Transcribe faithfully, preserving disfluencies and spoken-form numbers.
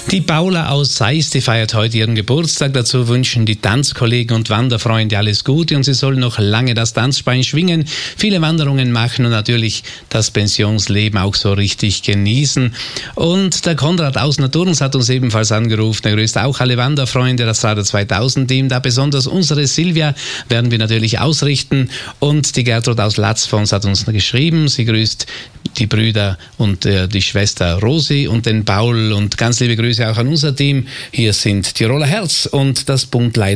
Die Paula aus Seist, die feiert heute ihren Geburtstag. Dazu wünschen die Tanzkollegen und Wanderfreunde alles Gute und sie soll noch lange das Tanzbein schwingen, viele Wanderungen machen und natürlich das Pensionsleben auch so richtig genießen. Und der Konrad aus Naturns hat uns ebenfalls angerufen. Er grüßt auch alle Wanderfreunde, das Radio zweitausend Team. Da besonders unsere Silvia werden wir natürlich ausrichten. Und die Gertrud aus Latzfons hat uns geschrieben. Sie grüßt die Brüder und äh, die Schwester Rosi und den Paul und ganz liebe Grüße auch an unser Team. Hier sind Tiroler Herz und das Punkt leider